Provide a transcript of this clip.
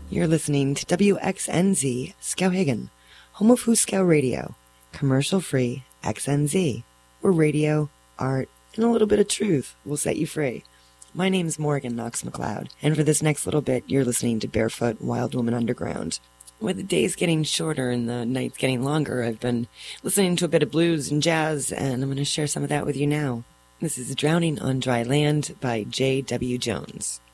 You're listening to WXNZ Skowhegan, home of Hooskow Radio, commercial-free XNZ, where radio, art, and a little bit of truth will set you free. My name's Morgan Knox McLeod, and for this next little bit, you're listening to Barefoot Wild Woman Underground. With the days getting shorter and the nights getting longer, I've been listening to a bit of blues and jazz, and I'm going to share some of that with you now. This is Drowning on Dry Land by J.W. Jones.